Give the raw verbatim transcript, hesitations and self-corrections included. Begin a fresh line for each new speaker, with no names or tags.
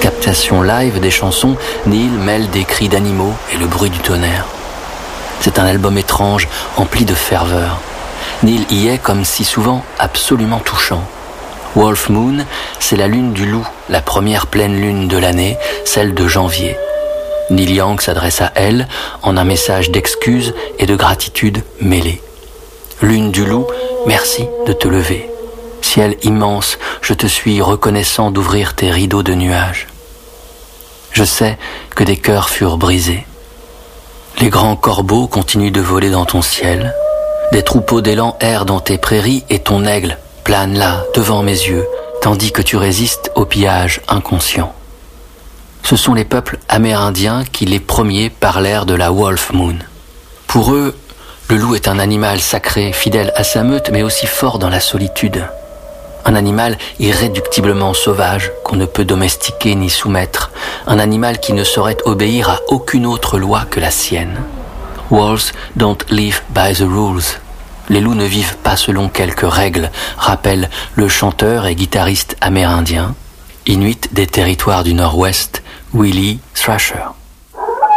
captation live des chansons, Neil mêle des cris d'animaux et le bruit du tonnerre. C'est un album étrange, empli de ferveur. Neil y est, comme si souvent, absolument touchant. Wolf Moon, c'est la lune du loup, la première pleine lune de l'année, celle de janvier. Neil Young s'adresse à elle en un message d'excuses et de gratitude mêlée. Lune du loup, merci de te lever. Ciel immense, je te suis reconnaissant d'ouvrir tes rideaux de nuages. Je sais que des cœurs furent brisés. Les grands corbeaux continuent de voler dans ton ciel. Des troupeaux d'élans errent dans tes prairies et ton aigle plane là, devant mes yeux, tandis que tu résistes au pillage inconscient. Ce sont les peuples amérindiens qui les premiers parlèrent de la Wolf Moon. Pour eux, le loup est un animal sacré, fidèle à sa meute, mais aussi fort dans la solitude. Un animal irréductiblement sauvage, qu'on ne peut domestiquer ni soumettre. Un animal qui ne saurait obéir à aucune autre loi que la sienne. Wolves don't live by the rules. Les loups ne vivent pas selon quelques règles, rappelle le chanteur et guitariste amérindien, inuit des territoires du Nord-Ouest, Willie Thrasher.